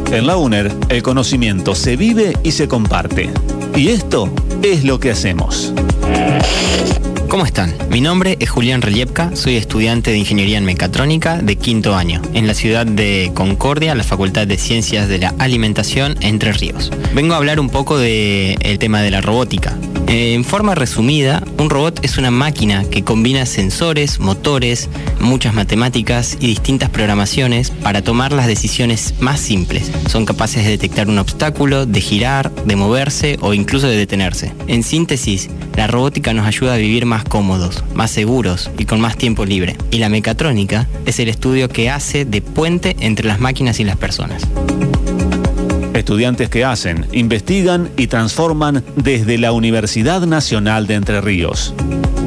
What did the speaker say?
En la UNER, el conocimiento se vive y se comparte. Y esto es lo que hacemos. ¿Cómo están? Mi nombre es Julián Reliepka, soy estudiante de Ingeniería en Mecatrónica de quinto año, en la ciudad de Concordia, la Facultad de Ciencias de la Alimentación, Entre Ríos. Vengo a hablar un poco del tema de la robótica. En forma resumida, un robot es una máquina que combina sensores, motores, muchas matemáticas y distintas programaciones para tomar las decisiones más simples. Son capaces de detectar un obstáculo, de girar, de moverse o incluso de detenerse. En síntesis, la robótica nos ayuda a vivir más cómodos, más seguros y con más tiempo libre. Y la mecatrónica es el estudio que hace de puente entre las máquinas y las personas. Estudiantes que hacen, investigan y transforman desde la Universidad Nacional de Entre Ríos.